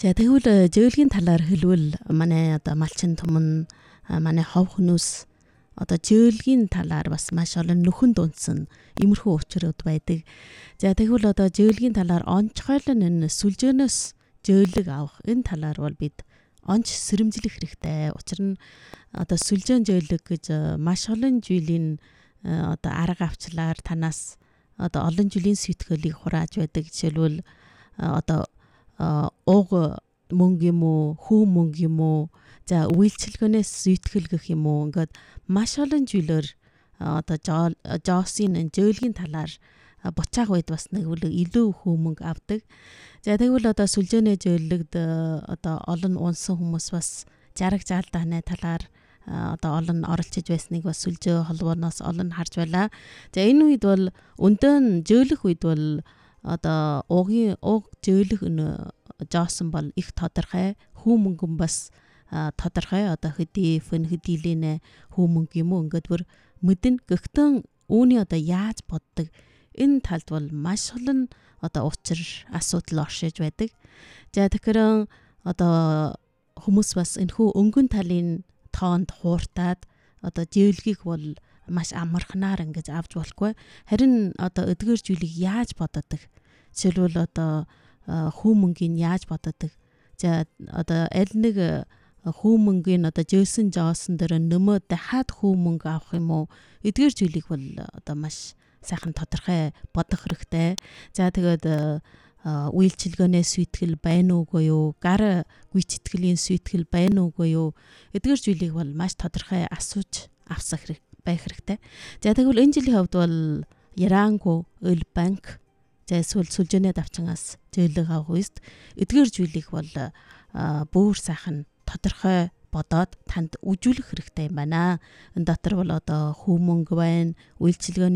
За тэгвэл зөөлгийн талаар хэлвэл манай одоо малчин түмэн манай хов хүмүүс одоо зөөлгийн талаар бас маш олон нөхөн дунсан иймэрхүү учрууд байдаг. За тэгвэл одоо зөөлгийн талаар онцгойлон энэ сүлжөөнөөс зөөлөг авах энэ талаар бол бид онц сэрэмжлэх хэрэгтэй. Учир нь одоо сүлжөөн зөөлөг гэж маш олон жилийн одоо арга авчлаар танаас одоо олон жилийн сэтгэлийг хурааж байдаг. Жишээлбэл одоо уг мөнгө юм уу, хүү мөнгө юм уу, за үйлчлэгнээс зүйтгэл гэх юм уу, ингээд маш олон жилээр одоо жоосын зөөлгийн талаар буцаах үед бас нэг илүү хүү мөнгө авдаг. За тэгвэл одоо сүлжөөнөө зөөлөгд одоо олон унсан хүмүүс бас жаргал заалдааны талаар одоо олон оролцож байсныг бас сүлжөө холбооноос олон харж байлаа. За энэ үед бол өндөө зөөлөх үед бол одоо уг зөөлөх жоосон бол их тодорхой, хүү мөнгөн бас тодорхой. Одоо хэдийлэнэ хүү мөнгө юм уу ингээд бүр мэднэ. Гэхдээ үүний одоо яаж боддог энэ талд бол маш олон одоо учир асуудал оршиж байдаг. За тэгэхээр одоо хүмүүс бас энэхүү өнгөн талын тоонд хууртаад одоо зөөлгийг бол маш амархнаар ингэж авч болохгүй. Харин одоо эдгээр зүйлийг яаж боддог? Жишээлбэл одоо хүү мөнгийг яаж боддог? За одоо аль нэг хүү мөнгийн одоо жөөсөн жоосон дээр нөмөө дахиад хүү мөнгө авах юм уу? Эдгээр зүйлийг бол одоо маш сайхан тодорхой бодох хэрэгтэй. За тэгээд үйлчилгээний сүйтгэл байна уугүй юу? Гар гүйцэтгэлийн сүйтгэл байна уугүй юу? Эдгээр зүйлийг бол маш тодорхой асууж авсах байх хэрэгтэй. За тэгвэл энэ жилийн хувьд бол Яранго өл банк эсвэл сүлжөөний давчингаас зөөлөг авах үед эдгээр зүйлийг бол бүр сайхан тодорхой бодоод танд үжүүлэх хэрэгтэй юм байна. Энэ дотор бол одоо хүү мөнгө байна, үйлчилгээний